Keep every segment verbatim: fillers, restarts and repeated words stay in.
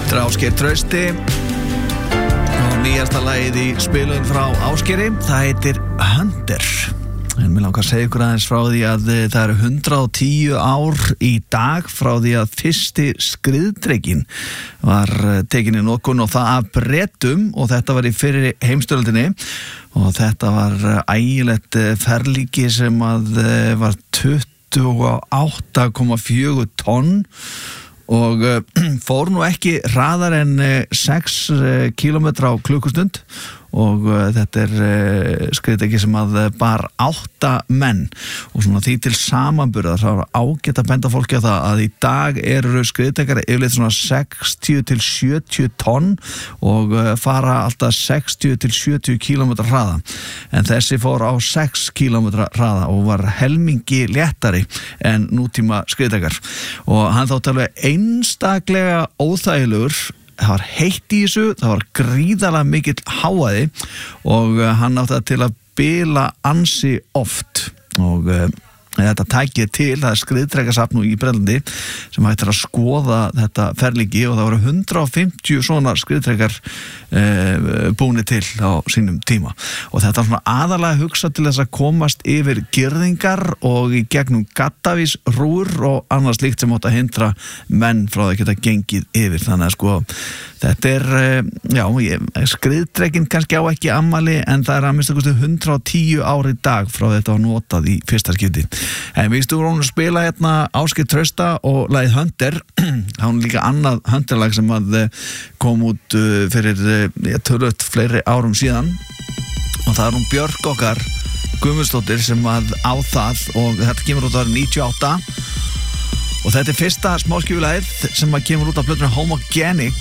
Þetta er Ásgeir Trausti og nýjasta lagið í spilun frá Ásgeiri, það heitir Hunter. En mér langar að segja ykkur aðeins frá því að það eru hundrað og tíu ár í dag frá því að fyrsti skriðdrekinn var tekin í notkun og það af Bretum, og þetta var í fyrri heimsstyrjöldinni, og þetta var ægilegt ferlíki sem að var tuttugu og átta komma fjögur tonn og fór nú ekki hraðar en sex kílómetra á klukkustund, og uh, þetta er uh, skriðdreki sem að bar átta menn, og svona því til samanburðar þá er ágætt að benda fólki á það að í dag eru skriðdrekar yfirleitt svona sextíu til sjötíu tonn og uh, fara alltaf sextíu til sjötíu kílómetra hraða, en þessi fór á sex kílómetra hraða og var helmingi léttari en nútíma skriðdrekar, og hann þótt alveg einstaklega óþægilegur. Það var heitt í þessu, það var gríðarlega mikill háaði og hann átti til að bila ansi oft, og uh, þetta tækið til, það er skriðdrekasafn í Bretlandi sem hættir að skoða þetta ferlíki, og það voru hundrað og fimmtíu svona skriðdrekar uh, búni til á sínum tíma, og þetta var svona aðalega hugsa til þess að komast yfir girðingar og í gegnum gaddavísrúr og annað slíkt sem átti að hindra menn frá að geta gengið yfir. Þannig að sko þetta er, já, skriðdrekinn kannski á ekki afmæli, en það er að minnsta kosti hundrað og tíu ár í dag frá þetta var notað í fyrsta skipti. En við stúrum að spila hérna Ásgeir Trausta og lagið Hunter. Hann líka annað Hunter-lag sem að kom út fyrir tölvöld fleiri árum síðan, og það er hún Björk okkar Guðmundsdóttir sem að á það, og þetta kemur út árið níutíu og átta. Og þetta er fyrsta smáskífulagið sem að kemur út af plötunni Homogenic.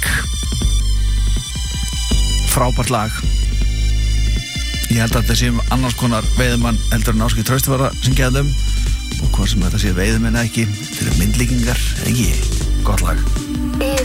Frábært lag. Ég held að þetta sé um annars konar veiðumann heldur en Ásgeir Trausti var að syngja þeim, og hvað sem þetta sé veiðumenn ekki, þetta er myndlíkingar, ekki, gott lag. If